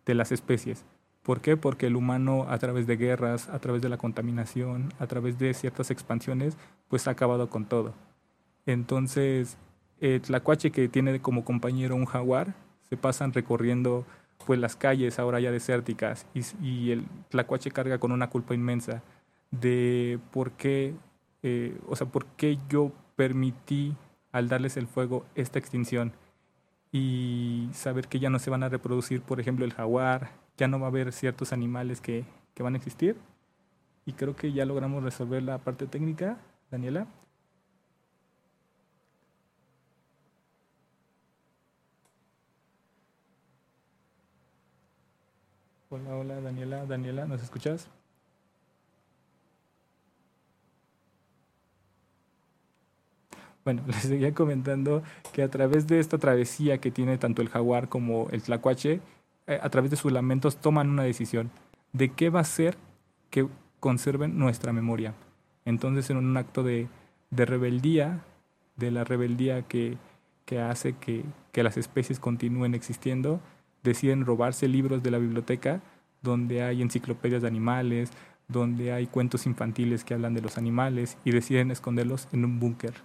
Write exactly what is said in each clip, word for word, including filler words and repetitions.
de las especies. ¿Por qué? Porque el humano a través de guerras, a través de la contaminación, a través de ciertas expansiones, pues ha acabado con todo. Entonces, el tlacuache que tiene como compañero un jaguar, se pasan recorriendo pues las calles ahora ya desérticas y, y el tlacuache carga con una culpa inmensa de por qué, eh, o sea, por qué yo permití al darles el fuego esta extinción y saber que ya no se van a reproducir, por ejemplo, el jaguar, ya no va a haber ciertos animales que, que van a existir y creo que ya logramos resolver la parte técnica, Daniela. Hola, hola, Daniela, Daniela, ¿nos escuchas? Bueno, les seguía comentando que a través de esta travesía que tiene tanto el jaguar como el tlacuache, eh, a través de sus lamentos toman una decisión de qué va a ser que conserven nuestra memoria. Entonces, en un acto de, de rebeldía, de la rebeldía que, que hace que, que las especies continúen existiendo, deciden robarse libros de la biblioteca donde hay enciclopedias de animales, donde hay cuentos infantiles que hablan de los animales y deciden esconderlos en un búnker,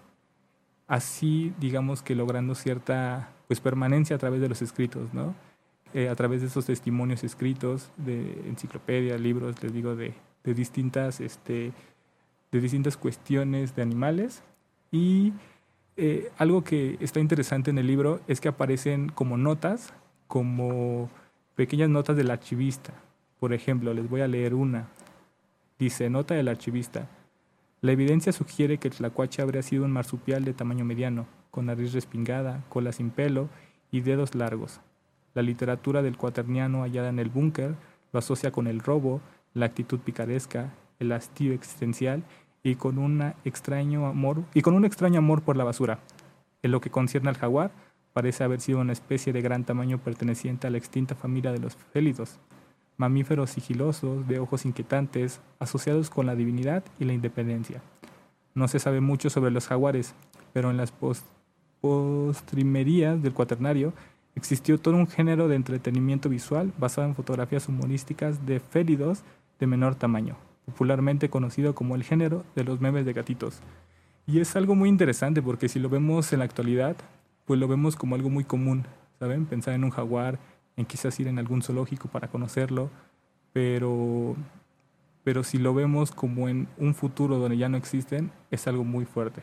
así digamos que logrando cierta pues permanencia a través de los escritos, ¿no? Eh, a través de esos testimonios escritos de enciclopedias, libros, les digo, de, de distintas este, de distintas cuestiones de animales. Y eh, algo que está interesante en el libro es que aparecen como notas, como pequeñas notas del archivista. Por ejemplo, les voy a leer una. Dice, nota del archivista. La evidencia sugiere que el tlacuache habría sido un marsupial de tamaño mediano, con nariz respingada, cola sin pelo y dedos largos. La literatura del cuaterniano hallada en el búnker lo asocia con el robo, la actitud picaresca, el hastío existencial y con, una extraño amor, y con un extraño amor por la basura. En lo que concierne al jaguar, parece haber sido una especie de gran tamaño perteneciente a la extinta familia de los félidos, mamíferos sigilosos, de ojos inquietantes, asociados con la divinidad y la independencia. No se sabe mucho sobre los jaguares, pero en las post postrimerías del cuaternario existió todo un género de entretenimiento visual basado en fotografías humorísticas de félidos de menor tamaño, popularmente conocido como el género de los memes de gatitos. Y es algo muy interesante porque si lo vemos en la actualidad, pues lo vemos como algo muy común, ¿saben? Pensar en un jaguar, en quizás ir en algún zoológico para conocerlo, pero, pero si lo vemos como en un futuro donde ya no existen, es algo muy fuerte.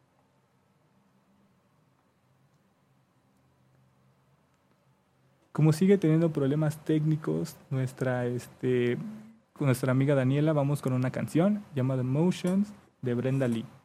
Como sigue teniendo problemas técnicos nuestra, este, nuestra amiga Daniela, vamos con una canción llamada Emotions de Brenda Lee.